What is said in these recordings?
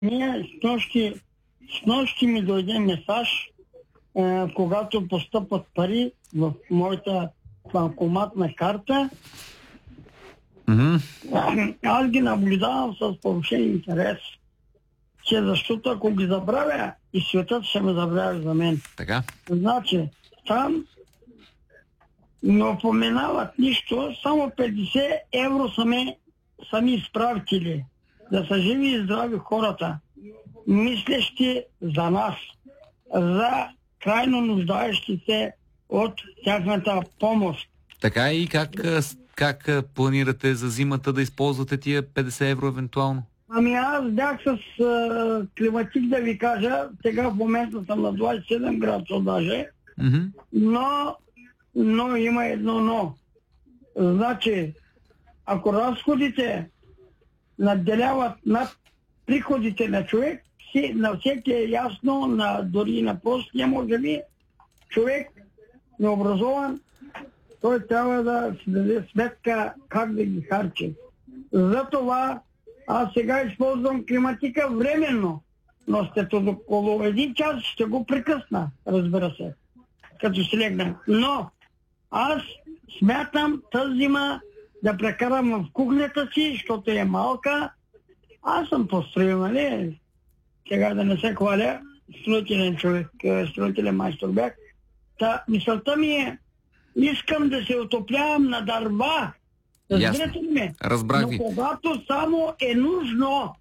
Ние с нощи ми дойде месаж, когато постъпват пари в моята банкоматна карта. Аз ги наблюдавам с повишен интерес, че защото ако ги забравя, и светът ще ме забравя за мен. Така. Значи, там не упоменават нищо, само 50 евро сами изправители. Да са живи и здрави хората, мислещи за нас, за крайно нуждаещи се от тяхната помощ. Така и как планирате за зимата да използвате тия 50 евро евентуално? Ами аз бях с климатик, да ви кажа. Сега в момента съм на 27 градуса даже. Но има едно но. Значи, ако разходите надделяват над приходите на човек, на всеки е ясно, дори и на простия, може би, човек необразован, той трябва да си даде сметка как да ги харчи. Затова аз сега използвам климатика временно, но след около един час ще го прекъсна, разбира се, като си легна. Но аз смятам тази зима да прекарам в кухнята си, защото е малка. Аз съм построил, нали? Сега да не се хваля, строителен човек, строителен майстор бях. Мисълта ми е, искам да се отоплявам на дърва. Разбирате ли ме? Разбрах ви. Но когато само е нужно.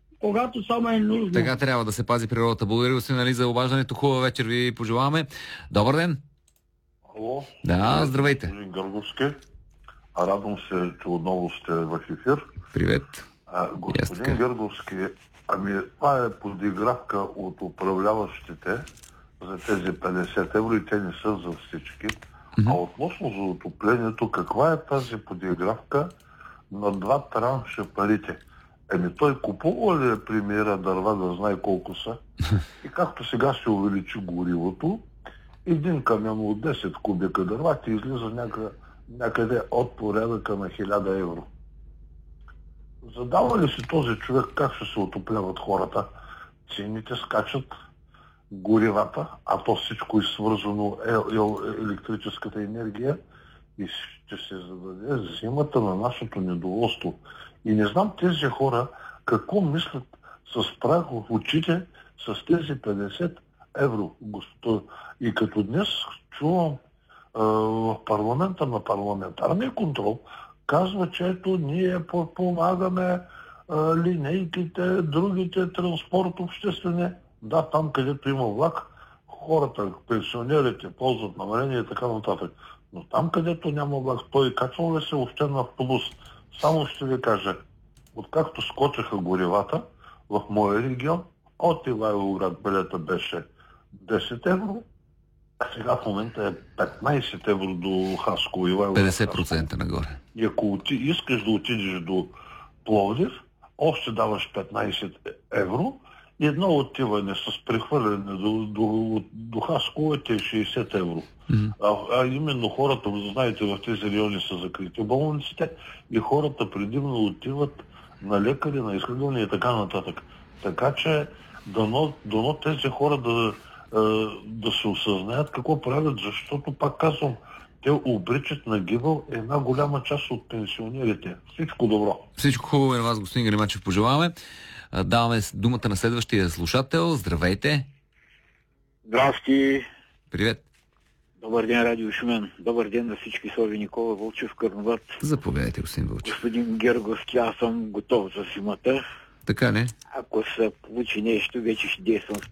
Така трябва да се пази природата. Благодаря, господин Али, за обаждането. Хубава вечер ви пожелаваме. Добър ден. Алло. Да, здравейте. Господин Гърговски. Радвам се, че отново сте в ефир. Привет. Господин Гърговски, това е подигравка от управляващите за тези 50 евро и те не са за всички. А относно за отоплението, каква е тази подигравка на два транша парите? Той купува ли премиера дърва да знае колко са? И както сега се увеличи горивото, един камион от 10 кубика дърва ти излиза някъде от порядъка на 1000 евро. Задава ли си този човек как ще се отопляват хората? Цените скачат, горивата, а то всичко е свързано електрическата енергия и ще се зададе зимата на нашето недоволство. И не знам тези хора какво мислят с прах в очите с тези 50 евро. И като днес чувам в парламента на парламентарния контрол, казва, че ето ние помагаме линейките, другите транспорт обществени. Да, там където има влак, хората, пенсионерите ползват намаление и така нататък. Но там където няма влак, той качва ли се въобще на автобус? Само ще ви кажа, откакто скочиха горивата в моя регион, от Ивайловград билета беше 10 евро, а сега в момента е 15 евро до Хасково. 50% нагоре. И ако искаш да отидеш до Пловдив, още даваш 15 евро и едно отиване с прехвърляне до Хасково е 60 евро. А именно хората, знаете, в тези райони са закрити болниците и хората предимно отиват на лекари, на изследвания и така нататък. Така че дано тези хора да се осъзнаят какво правят, защото, пак казвам, те обричат на гибел една голяма част от пенсионерите. Всичко добро. Всичко хубаво и на вас, господин Галимачев, пожелаваме. Даваме думата на следващия слушател. Здравейте. Здрасти. Привет. Добър ден, Радио Шумен. Добър ден на всички. Слави Никола Вълчев, Кърноват. Заповядайте, господин Вълчев. Господин Герговски, аз съм готов за зимата. Така не? Ако се получи нещо, вече ще действам